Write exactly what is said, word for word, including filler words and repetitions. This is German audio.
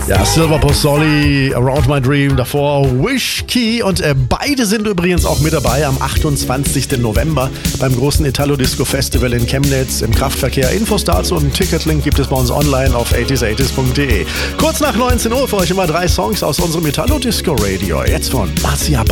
Ja, Silver Pozzoli, Around My Dream, davor Wish Key und äh, beide sind übrigens auch mit dabei am achtundzwanzigsten November beim großen Italo Disco Festival in Chemnitz im Kraftverkehr. Infos dazu und einen Ticketlink gibt es bei uns online auf achtzig achtzig punkt de. Kurz nach neunzehn Uhr für euch immer drei Songs aus unserem Italo Disco Radio. Jetzt von Marcia